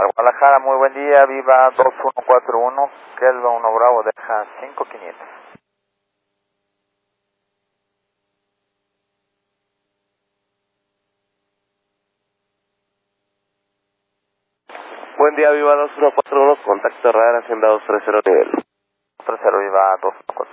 Guadalajara, muy buen día, Viva 2141, Kelva 1 Bravo, deja 5500. Buen día, Viva 2141, contacto radar, Hacienda 230 nivel. 30 Viva 2141.